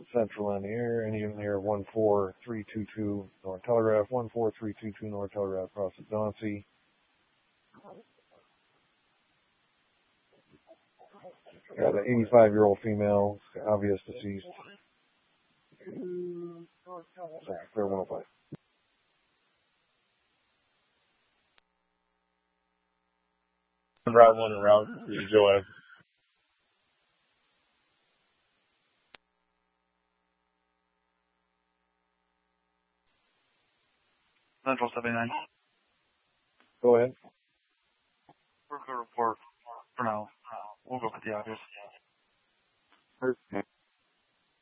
Central on the air, engine air 14322 North Telegraph, 14322 North Telegraph across the Dauncey. Got an 85-year-old female, obvious deceased. Sorry, clear 105. Route 1 and Route Joab. Central 79. Go ahead. We're going to report for now. We'll go with the obvious.